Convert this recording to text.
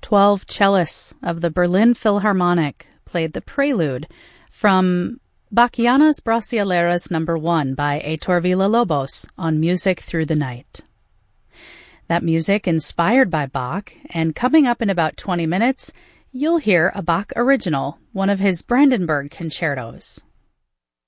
12 cellists of the Berlin Philharmonic played the prelude from Bachianas Brasileiras No. 1 by Heitor Villa-Lobos on Music Through the Night. That music inspired by Bach, and coming up in about 20 minutes, you'll hear a Bach original, one of his Brandenburg concertos.